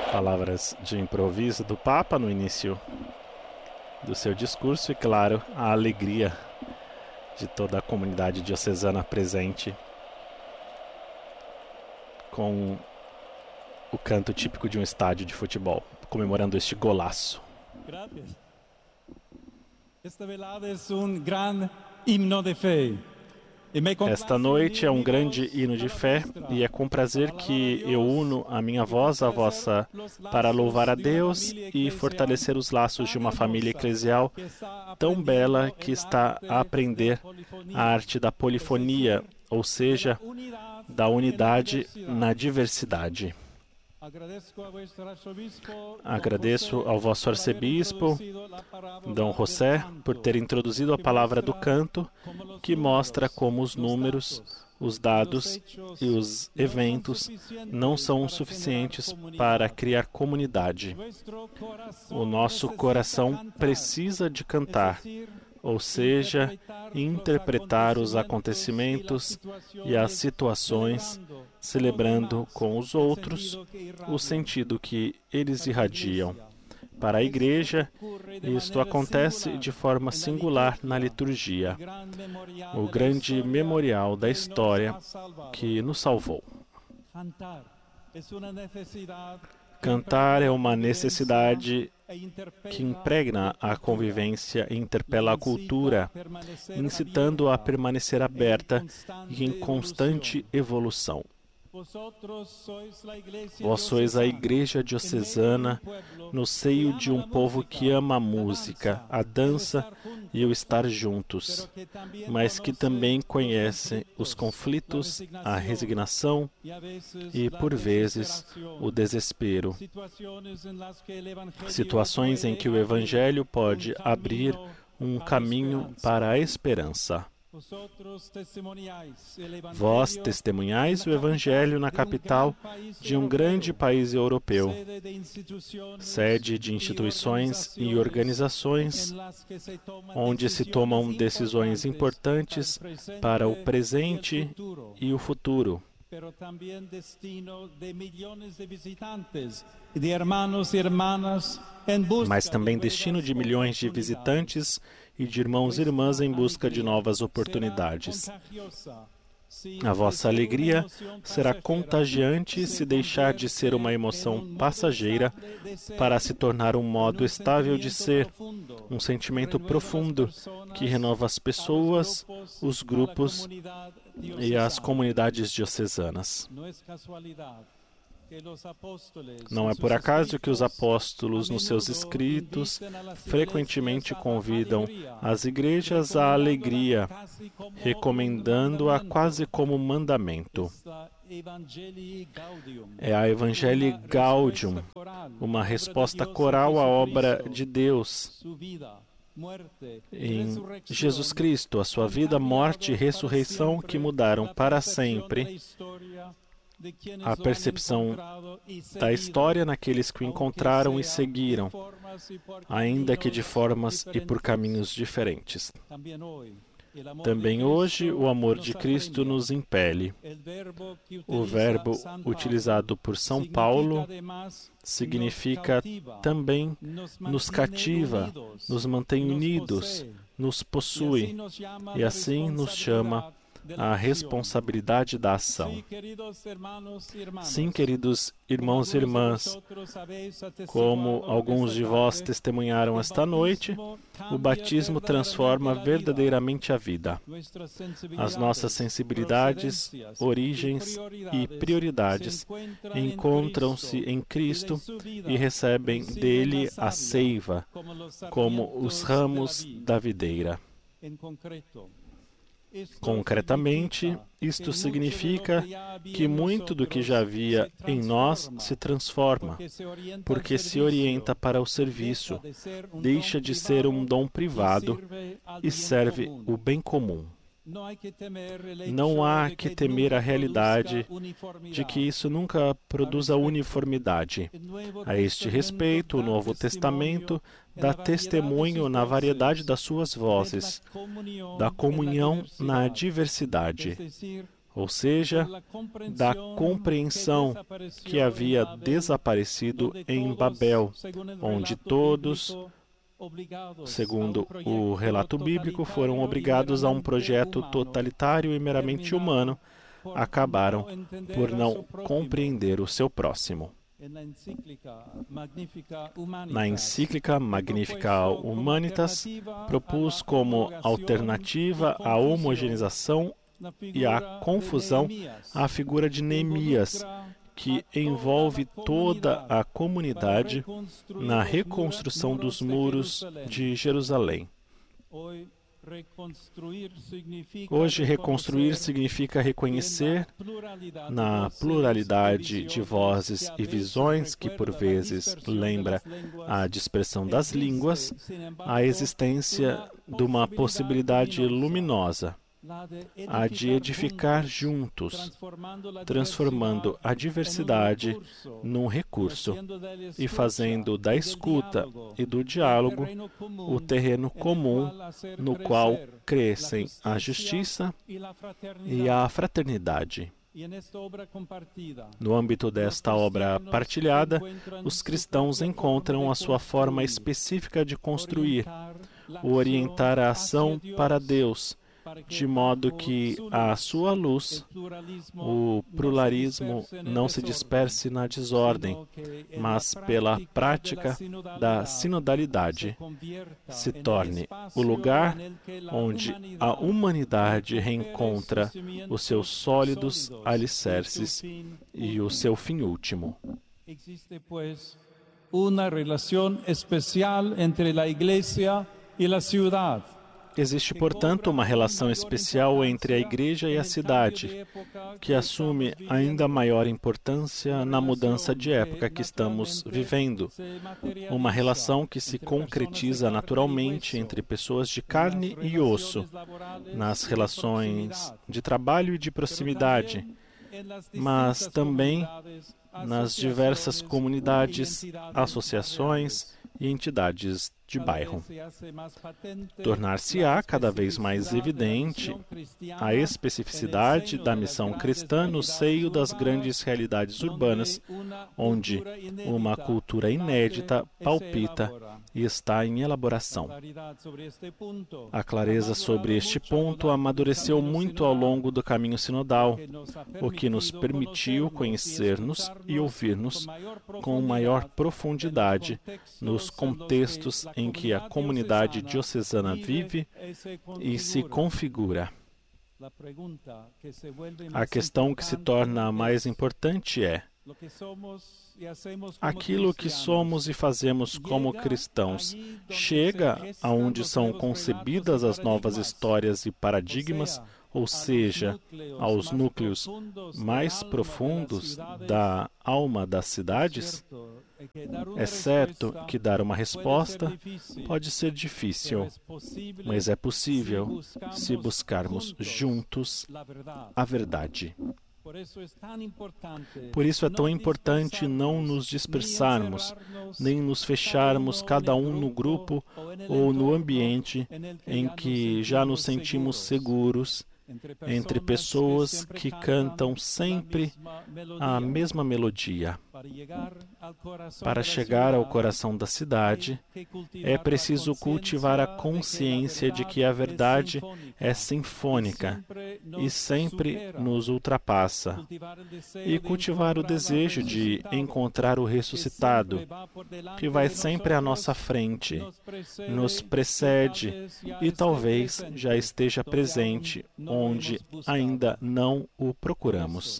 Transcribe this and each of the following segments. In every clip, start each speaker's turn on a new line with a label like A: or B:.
A: Palavras de improviso do Papa no início do seu discurso e, claro, a alegria de toda a comunidade diocesana presente com o canto típico de um estádio de futebol, comemorando este golaço.
B: Gracias. Esta velada é um grande himno de fé.
A: Esta noite é um grande hino de fé e é com prazer que eu uno a minha voz à vossa para louvar a Deus e fortalecer os laços de uma família eclesial tão bela que está a aprender a arte da polifonia, ou seja, da unidade na diversidade. Agradeço ao vosso arcebispo, Dom José, por ter introduzido a palavra do canto, que mostra como os números, os dados e os eventos não são suficientes para criar comunidade. O nosso coração precisa de cantar, ou seja, interpretar os acontecimentos e as situações, celebrando com os outros o sentido que eles irradiam. Para a Igreja, isto acontece de forma singular na liturgia, o grande memorial da história que nos salvou. Cantar é uma necessidade que impregna a convivência e interpela a cultura, incitando-a a permanecer aberta e em constante evolução. Vós sois a Igreja diocesana no seio de um povo que ama a música, a dança e o estar juntos, mas que também conhece os conflitos, a resignação e, por vezes, o desespero. Situações em que o Evangelho pode abrir um caminho para a esperança. Vós testemunhais o Evangelho na capital de um grande país europeu, sede de instituições e organizações, onde se tomam decisões importantes para o presente e o futuro, mas também destino de milhões de visitantes e de irmãos e irmãs em busca de novas oportunidades. A vossa alegria será contagiante se deixar de ser uma emoção passageira para se tornar um modo estável de ser, um sentimento profundo que renova as pessoas, os grupos e as comunidades diocesanas. Não é por acaso que os apóstolos, nos seus escritos, frequentemente convidam as igrejas à alegria, recomendando-a quase como mandamento. É a Evangelii Gaudium, uma resposta coral à obra de Deus em Jesus Cristo, a sua vida, morte e ressurreição que mudaram para sempre a percepção da história naqueles que o encontraram e seguiram, ainda que de formas e por caminhos diferentes. Também hoje, o amor de Cristo nos impele. O verbo utilizado por São Paulo significa também nos cativa, nos mantém unidos, nos possui e assim nos chama a responsabilidade da ação. Sim, queridos irmãos e irmãs, como alguns de vós testemunharam esta noite, o batismo transforma verdadeiramente a vida. As nossas sensibilidades, origens e prioridades encontram-se em Cristo e recebem dele a seiva, como os ramos da videira. Concretamente, isto significa que muito do que já havia em nós se transforma, porque se orienta para o serviço, deixa de ser um dom privado e serve o bem comum. Não há que temer a realidade de que isso nunca produza uniformidade. A este respeito, o Novo Testamento dá testemunho na variedade das suas vozes, da comunhão na diversidade, ou seja, da compreensão que havia desaparecido em Babel, onde todos, segundo o relato bíblico, foram obrigados a um projeto totalitário e meramente humano, acabaram por não compreender o seu próximo. Na encíclica Magnificat Humanitas, propus como alternativa à homogeneização e à confusão a figura de Neemias, que envolve toda a comunidade na reconstrução dos muros de Jerusalém. Hoje, reconstruir significa reconhecer na pluralidade de vozes e visões, que por vezes lembra a dispersão das línguas, a existência de uma possibilidade luminosa, a de edificar juntos, transformando a diversidade num recurso e fazendo da escuta e do diálogo o terreno comum no qual crescem a justiça e a fraternidade. No âmbito desta obra partilhada, os cristãos encontram a sua forma específica de construir, orientar a ação para Deus, de modo que, à sua luz, o pluralismo não se disperse na desordem, mas pela prática da sinodalidade se torne o lugar onde a humanidade reencontra os seus sólidos alicerces e o seu fim último.
B: Existe, pues, uma relação especial entre a igreja e a cidade.
A: Existe, portanto, uma relação especial entre a igreja e a cidade, que assume ainda maior importância na mudança de época que estamos vivendo. Uma relação que se concretiza naturalmente entre pessoas de carne e osso, nas relações de trabalho e de proximidade, mas também nas diversas comunidades, associações e entidades de bairro. Tornar-se-á cada vez mais evidente a especificidade da missão cristã no seio das grandes realidades urbanas, onde uma cultura inédita palpita e está em elaboração. A clareza sobre este ponto amadureceu muito ao longo do caminho sinodal, o que nos permitiu conhecer-nos e ouvir-nos com maior profundidade nos contextos em que a comunidade diocesana vive e se configura. A questão que se torna mais importante é: aquilo que somos e fazemos como cristãos chega aonde são concebidas as novas histórias e paradigmas, ou seja, aos núcleos mais profundos da alma das cidades? É certo que dar uma resposta pode ser difícil, mas é possível se buscarmos juntos a verdade. Por isso é tão importante não nos dispersarmos, nem nos fecharmos cada um no grupo ou no ambiente em que já nos sentimos seguros, entre pessoas que cantam sempre a mesma melodia. Para chegar ao coração da cidade, é preciso cultivar a consciência de que a verdade é sinfônica e sempre nos ultrapassa, e cultivar o desejo de encontrar o ressuscitado, que vai sempre à nossa frente, nos precede e talvez já esteja presente onde ainda não o procuramos.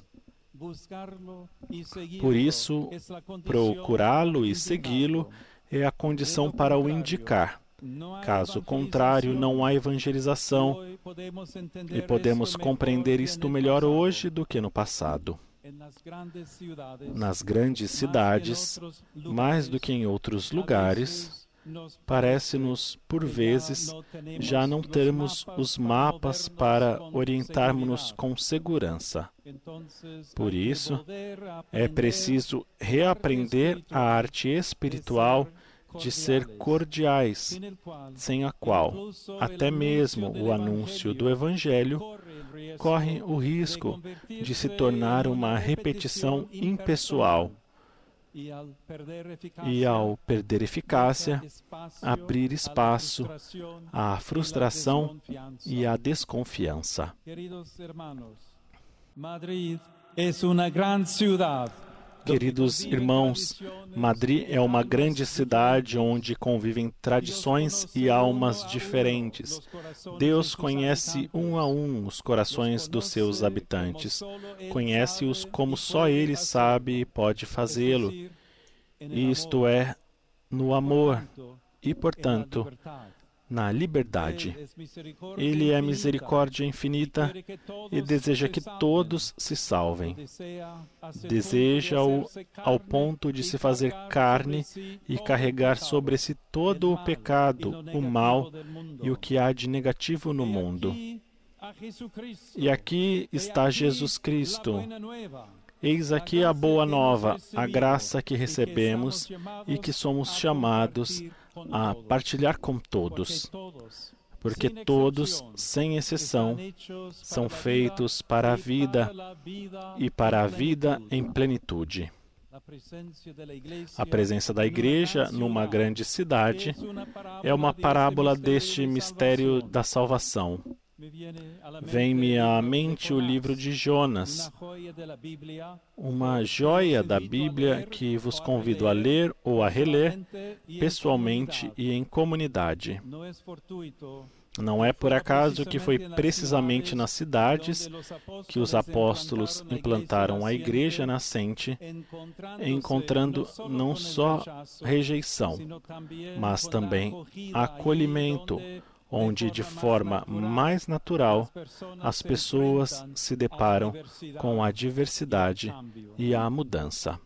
A: Por isso, procurá-lo e segui-lo é a condição para o indicar. Caso contrário, não há evangelização, e podemos compreender isto melhor hoje do que no passado. Nas grandes cidades, mais do que em outros lugares, parece-nos, por vezes, já não termos os mapas para orientarmos-nos com segurança. Por isso, é preciso reaprender a arte espiritual de ser cordiais, sem a qual até mesmo o anúncio do Evangelho corre o risco de se tornar uma repetição impessoal e, ao perder eficácia, abrir espaço à frustração e à desconfiança. Queridos irmãos, Madrid é uma grande cidade onde convivem tradições e almas diferentes. Deus conhece um a um os corações dos seus habitantes. Conhece-os como só Ele sabe e pode fazê-lo. Isto é, no amor e, portanto, na liberdade. Ele é misericórdia infinita e deseja que todos se salvem. Deseja-o ao ponto de se fazer carne e carregar sobre si todo o pecado, o mal e o que há de negativo no mundo. E aqui está Jesus Cristo. Eis aqui a boa nova, a graça que recebemos e que somos chamados a partilhar com todos, porque todos, sem exceção, são feitos para a vida e para a vida em plenitude. A presença da Igreja numa grande cidade é uma parábola deste mistério da salvação. Vem-me à mente o livro de Jonas, uma joia da Bíblia que vos convido a ler ou a reler pessoalmente e em comunidade. Não é por acaso que foi precisamente nas cidades que os apóstolos implantaram a Igreja nascente, encontrando não só rejeição, mas também acolhimento, onde, de forma mais natural, as pessoas se deparam com a diversidade e a mudança.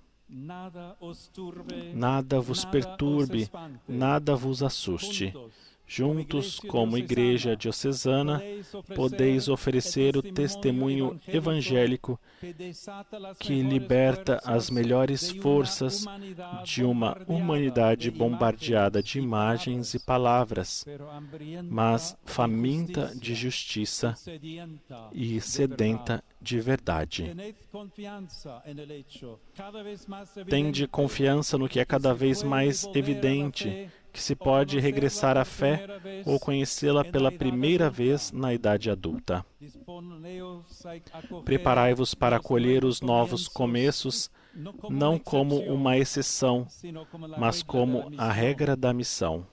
A: Nada vos perturbe, nada vos assuste. Juntos, como Igreja Diocesana, podeis oferecer o testemunho evangélico que liberta as melhores forças de uma humanidade bombardeada de imagens e palavras, mas faminta de justiça e sedenta de verdade. Tende confiança no que é cada vez mais evidente, que se pode regressar à fé ou conhecê-la pela primeira vez na idade adulta. Preparai-vos para acolher os novos começos, não como uma exceção, mas como a regra da missão.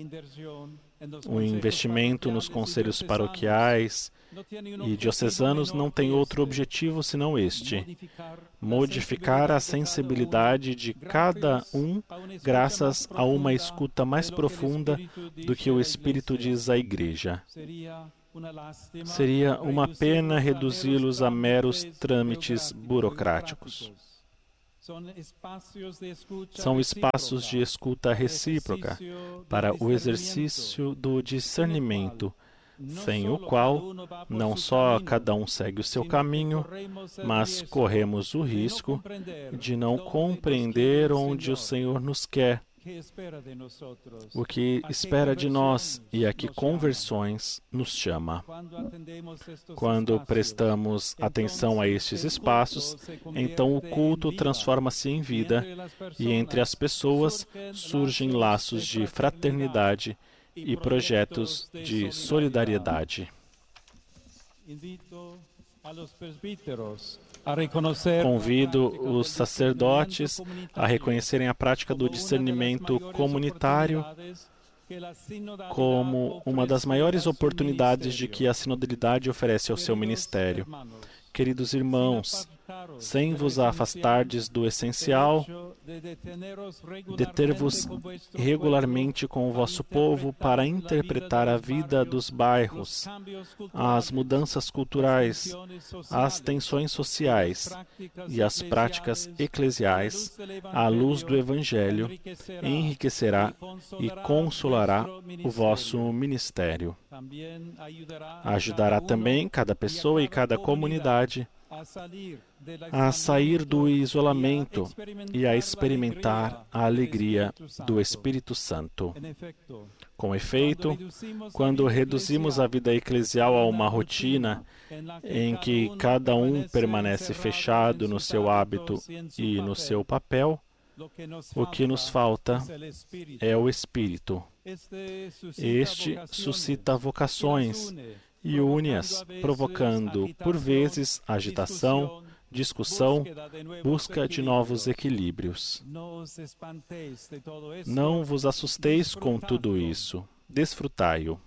A: O investimento nos conselhos paroquiais e diocesanos não tem outro objetivo senão este: modificar a sensibilidade de cada um graças a uma escuta mais profunda do que o Espírito diz à Igreja. Seria uma pena reduzi-los a meros trâmites burocráticos. São espaços de escuta recíproca para o exercício do discernimento, sem o qual não só cada um segue o seu caminho, mas corremos o risco de não compreender onde o Senhor nos quer, o que espera de nós e a que conversões nos chama. Quando prestamos atenção a estes espaços, então o culto transforma-se em vida e entre as pessoas surgem laços de fraternidade e projetos de solidariedade. Convido os sacerdotes a reconhecerem a prática do discernimento comunitário como uma das maiores oportunidades de que a sinodalidade oferece ao seu ministério. Queridos irmãos, sem vos afastardes do essencial, deter-vos regularmente com o vosso povo para interpretar a vida dos bairros, as mudanças culturais, as tensões sociais e as práticas eclesiais, à luz do Evangelho, enriquecerá e consolará o vosso ministério. Ajudará também cada pessoa e cada comunidade a sair do isolamento e a experimentar a alegria do Espírito Santo. Com efeito, quando reduzimos a vida eclesial a uma rotina em que cada um permanece fechado no seu hábito e no seu papel, o que nos falta é o Espírito. Este suscita vocações e une-as, provocando, por vezes, agitação, discussão, busca de novos equilíbrios. Não vos assusteis com tudo isso. Desfrutai-o.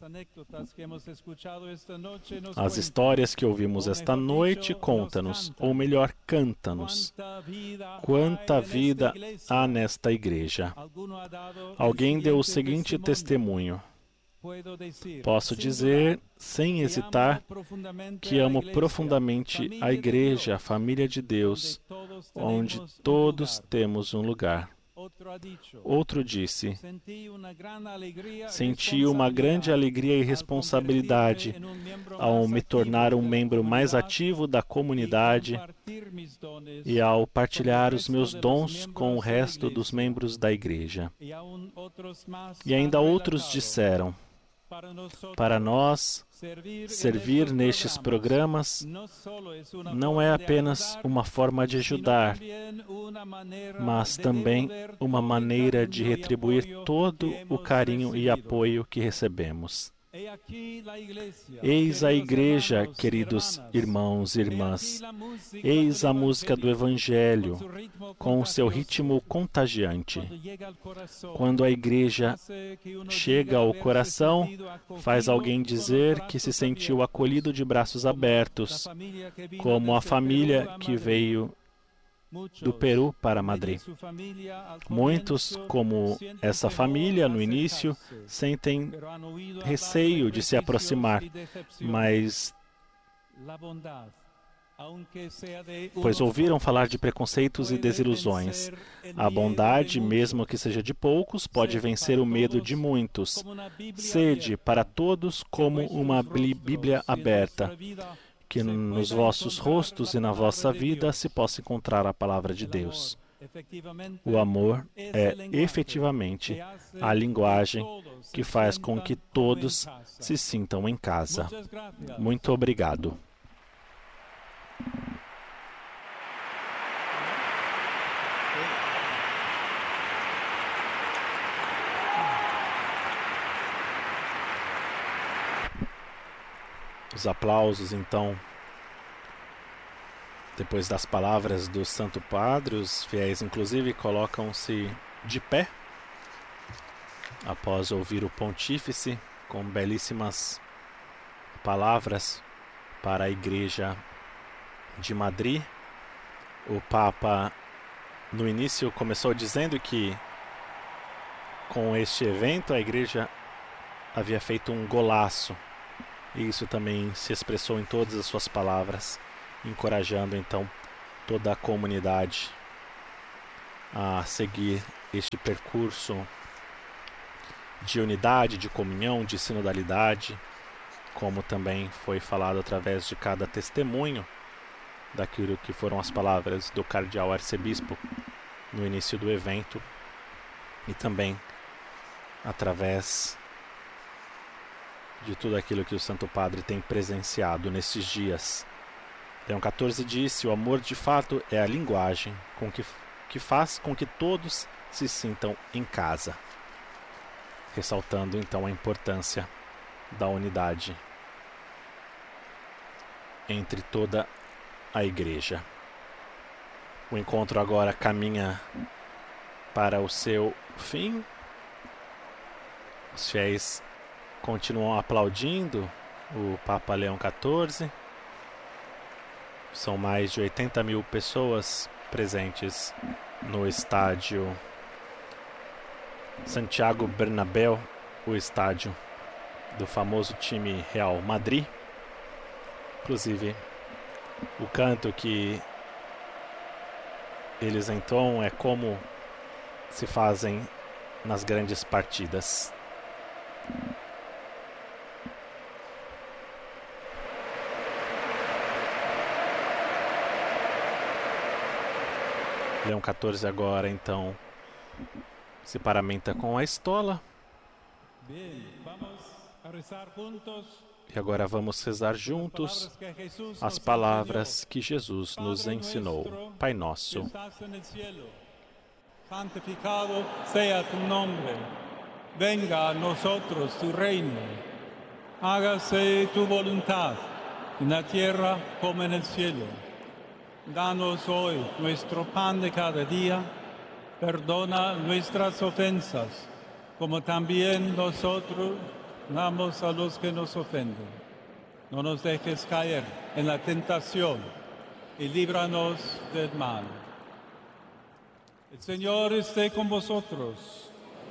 A: As histórias que ouvimos esta noite contam-nos, ou melhor, cantam-nos, quanta vida há nesta igreja. Alguém deu o seguinte testemunho: posso dizer, sem hesitar, que amo profundamente a igreja, a família de Deus, onde todos temos um lugar. Outro disse: senti uma grande alegria e responsabilidade ao me tornar um membro mais ativo da comunidade e ao partilhar os meus dons com o resto dos membros da igreja. E ainda outros disseram: para nós, servir nestes programas não é apenas uma forma de ajudar, mas também uma maneira de retribuir todo o carinho e apoio que recebemos. Eis a igreja, queridos irmãos e irmãs. Eis a música do Evangelho, com o seu ritmo contagiante. Quando a igreja chega ao coração, faz alguém dizer que se sentiu acolhido de braços abertos, como a família que veio do Peru para Madrid. Muitos, como essa família no início, sentem receio de se aproximar, pois ouviram falar de preconceitos e desilusões. A bondade, mesmo que seja de poucos, pode vencer o medo de muitos. Sede para todos como uma Bíblia aberta, que nos vossos rostos e na vossa vida se possa encontrar a palavra de Deus. O amor é efetivamente a linguagem que faz com que todos se sintam em casa. Muito obrigado. Os aplausos, então, depois das palavras do Santo Padre, os fiéis, inclusive, colocam-se de pé após ouvir o Pontífice com belíssimas palavras para a Igreja de Madrid. O Papa, no início, começou dizendo que com este evento a Igreja havia feito um golaço. E isso também se expressou em todas as suas palavras, encorajando então toda a comunidade a seguir este percurso de unidade, de comunhão, de sinodalidade, como também foi falado através de cada testemunho daquilo que foram as palavras do cardeal arcebispo no início do evento e também através de tudo aquilo que o Santo Padre tem presenciado nesses dias. Leão XIV disse: o amor de fato é a linguagem que faz com que todos se sintam em casa, ressaltando então a importância da unidade entre toda a Igreja. O encontro agora caminha para o seu fim. Os fiéis continuam aplaudindo o Papa Leão XIV. São mais de 80 mil pessoas presentes no estádio Santiago Bernabéu, o estádio do famoso time Real Madrid. Inclusive, o canto que eles entoam é como se fazem nas grandes partidas. Leão XIV agora, então, se paramenta com a estola. E agora vamos rezar juntos as palavras que Jesus nos ensinou. Pai nosso,
B: santificado sea tu nombre, venga a nosotros tu reino, hágase tu voluntad, en la tierra como en el cielo. Danos hoy nuestro pan de cada día, perdona nuestras ofensas, como también nosotros damos a los que nos ofenden. No nos dejes caer en la tentación y líbranos del mal. El Señor esté con vosotros.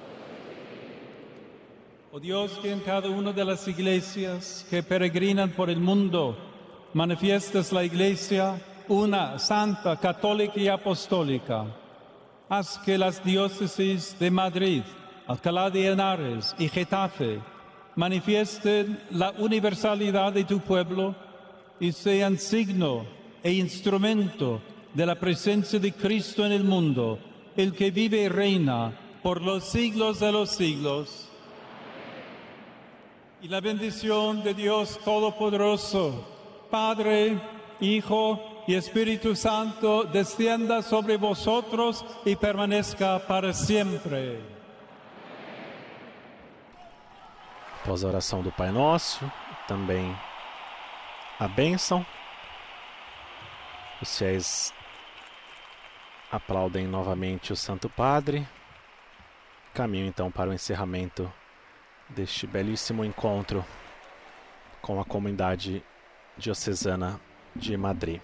B: Oh Dios, que en cada una de las iglesias que peregrinan por el mundo manifiestas la Iglesia una, santa, católica y apostólica. Haz que las diócesis de Madrid, Alcalá de Henares y Getafe manifiesten la universalidad de tu pueblo y sean signo e instrumento de la presencia de Cristo en el mundo, el que vive y reina por los siglos de los siglos. Y la bendición de Dios Todopoderoso, Padre, Hijo y Espíritu Santo, descienda sobre vosotros y permanezca para siempre.
A: Após a oração do Pai Nosso, também a bênção. Os fiéis aplaudem novamente o Santo Padre. Caminho então para o encerramento deste belíssimo encontro com a comunidade diocesana de Madrid.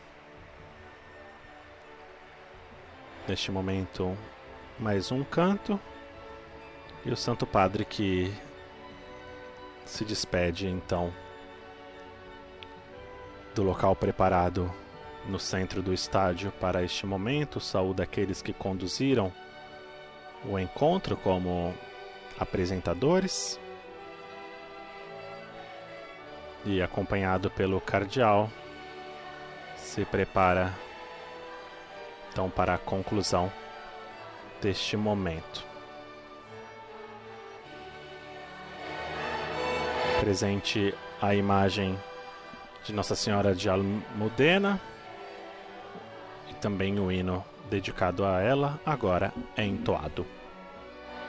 A: Neste momento, mais um canto e o Santo Padre que se despede então do local preparado no centro do estádio para este momento. Saúda aqueles que conduziram o encontro como apresentadores e, acompanhado pelo cardeal, se prepara então para a conclusão deste momento. Presente a imagem de Nossa Senhora de Almudena e também o hino dedicado a ela agora é entoado.